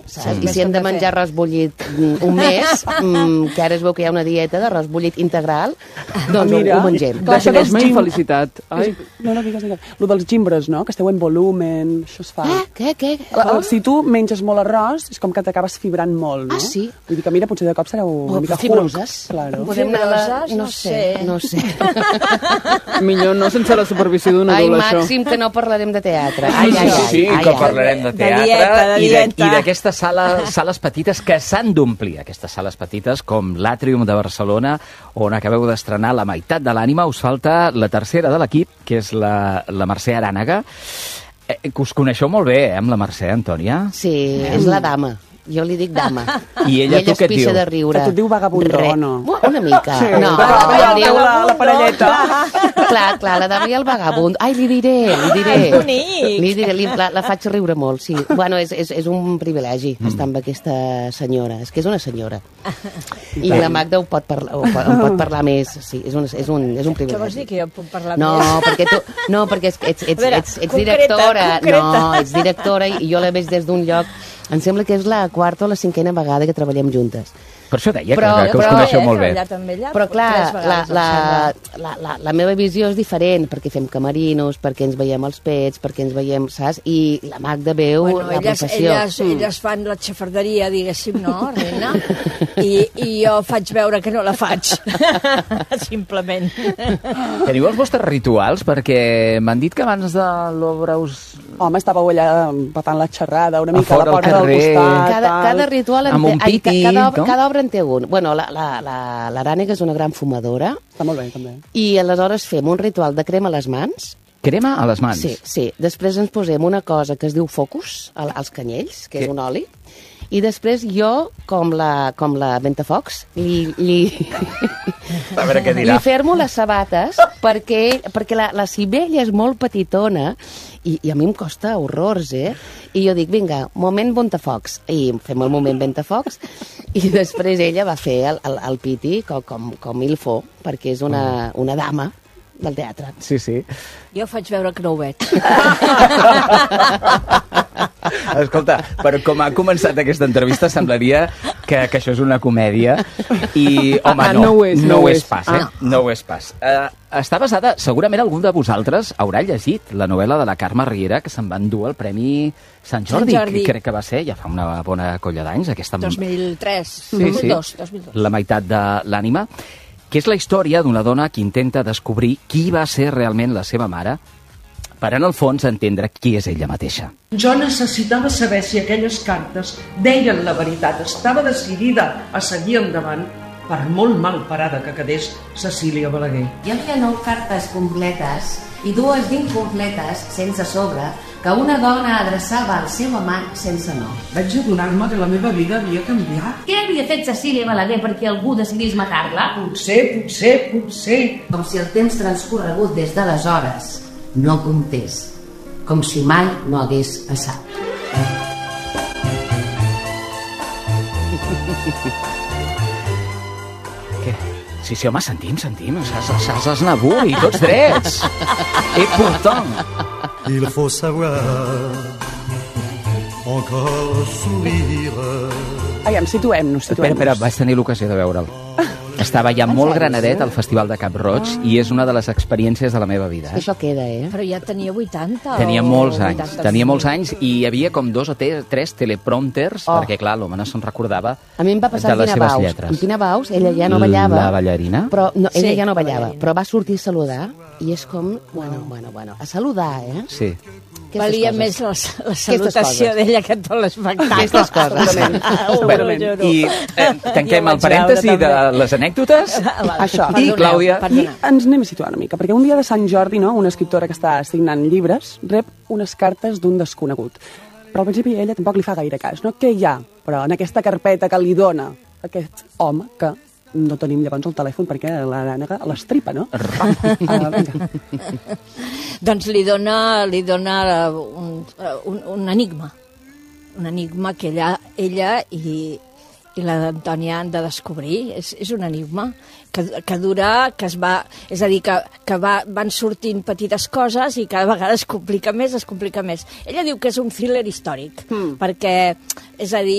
saps? I si hem de menjar arròs bullit un mes, que ara es veu que hi ha una dieta d'arròs bullit integral, doncs ho mengem. Deixem-me felicitat. No, digues. Lo dels gimbres, no? Que esteu en volumen, això es fa. Què? Si tu menges molt arròs, és com que t'acabes fibrant molt, no? Ah, sí? Vull dir que, mira, potser de cop sereu una mica fibroses. Claro. Podem anar no sé. Millor no sense la supervisió d'un adult, això. Ai, Màxim, que no parlarem de teatre. Sí, que parlarem de teatre i d'aquestes sales petites que s'han d'omplir, aquestes sales petites com l'Àtrium de Barcelona, on acabeu d'estrenar La meitat de l'ànima. Us falta la tercera de l'equip, que és la Mercè Arànega, que us coneixeu molt bé, amb la Mercè, Antònia? Sí, és la dama. Jo li dic dama. I ella tu què et diu? De riure. Que tu et diu vagabundo o no? Una mica. Sí, no, la parelleta. Clar, la dama i el vagabund. Ai, li diré. Li diré, la faig riure molt, sí. Bueno, és un privilegi estar amb aquesta senyora. És que és una senyora. I la Magda ho pot parlar més. Sí, és un privilegi. Què vols dir, que jo puc parlar més? No, perquè ets directora. No, ets directora i jo la veig des d'un lloc. Em sembla que és la quarta o la cinquena vegada que treballem juntes. Per això deia que us coneixeu molt bé. Però clar, la meva visió és diferent, perquè fem camerinos, perquè ens veiem els pets, perquè ens veiem, saps? I la Magda veu la professió. Elles fan la xafarderia, diguéssim, no, reina? I jo faig veure que no la faig. Simplement. Teniu els vostres rituals? Perquè m'han dit que abans de l'obra us... Home, estàveu allà patant la xerrada, una mica a la porta del costat... Cada ritual... Amb un piti... Cada obra en té un. Bueno, l'Arànega és una gran fumadora. Està molt bé, també. I aleshores fem un ritual de crema a les mans. Crema a les mans? Sí. Després ens posem una cosa que es diu focus, als canyells, que és un oli. I després jo, com la Ventafocs, li fermo les sabates perquè la Sibella és molt petitona i a mi em costa horrors, I jo dic, vinga, moment Ventafocs. I fem el moment Ventafocs i després ella va fer el piti com il faut, perquè és una dama del teatre. Sí. Jo faig veure que no ho veig. Escolta, però com ha començat aquesta entrevista semblaria que això és una comèdia i, home, no ho és pas. No ho és pas. Està basada, segurament algun de vosaltres haurà llegit la novel·la de la Carme Riera que se'n va endur el Premi Sant Jordi, que crec que va ser, ja fa una bona colla d'anys. 2003. Sí. 2002. La meitat de l'ànima, que és la història d'una dona que intenta descobrir qui va ser realment la seva mare per, en el fons, entendre qui és ella mateixa. Jo necessitava saber si aquelles cartes deien la veritat. Estava decidida a seguir endavant, per molt mal parada que quedés Cecília Balaguer. Hi havia 9 cartes completes i 2 d'incompletes, sense sobre, que una dona adreçava al seu amant sense nom. Vaig adonar-me que la meva vida havia canviat. Què havia fet Cecília Balaguer perquè algú decidís matar-la? Potser. Com si el temps transcorregut des d'aleshores no comptés, com si mai no hagués passat. Què? Sí, home, sentim. Saps Aznavour i tots drets. Et pourtant... Il faut savoir encore sourire. Aviam, situem-nos. Espera, vaig tenir l'ocasió de veure'l. Estava ja molt granadet al Festival de Cap Roig i és una de les experiències de la meva vida. Això queda, Però ja tenia 80 Tenia molts anys i hi havia com 2 o 3 teleprompters, perquè clar, l'home no se'n recordava a mi em va passar de les Pina seves Baus. lletres. En Pina Baus, ella ja no ballava. La ballarina? Però ella ja no ballava, però va sortir a saludar i és com, bueno, a saludar, Sí. Valia més la salutació d'ella que tot l'espectacle. Aquestes coses. I tanquem el parèntesi de les anècdotes. Això. I Clàudia... I ens anem a situar una mica, perquè un dia de Sant Jordi, no, una escriptora que està signant llibres rep unes cartes d'un desconegut. Però al principi ella tampoc li fa gaire cas, no? Què hi ha, però, en aquesta carpeta que li dona aquest home que no tenim llavors el telèfon perquè l'Arànega l'estripa, no? Doncs li dona un enigma. Un enigma que ella i l'Antònia han de descobrir. És un enigma que dura, que es va... És a dir, que van sortint petites coses i cada vegada es complica més. Ella diu que és un thriller històric, perquè, és a dir,